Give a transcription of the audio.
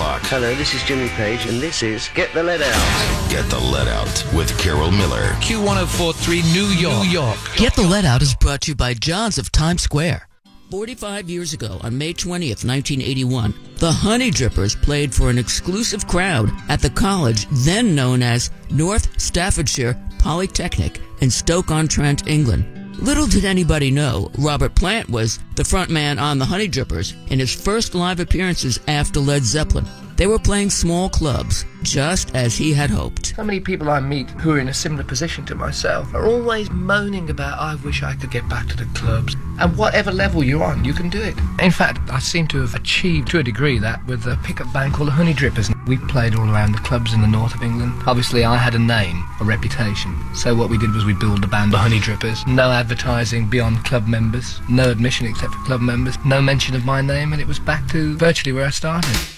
Rock. Hello, this is Jimmy Page, and this is Get the Lead Out. Get the Lead Out with Carol Miller. Q1043 New York. Get the Lead Out is brought to you by John's of Times Square. 45 years ago, on May 20th, 1981, the Honey Drippers played for an exclusive crowd at the college then known as North Staffordshire Polytechnic in Stoke-on-Trent, England. Little did anybody know, Robert Plant was the frontman on the Honey Drippers in his first live appearances after Led Zeppelin. They were playing small clubs, just as he had hoped. So many people I meet who are in a similar position to myself are always moaning about, I wish I could get back to the clubs. And whatever level you're on, you can do it. In fact, I seem to have achieved to a degree that with a pickup band called the Honey Drippers. We played all around the clubs in the north of England. Obviously, I had a name, a reputation. So what we did was we built the band the Honey Drippers. No advertising beyond club members. No admission except for club members. No mention of my name, and it was back to virtually where I started.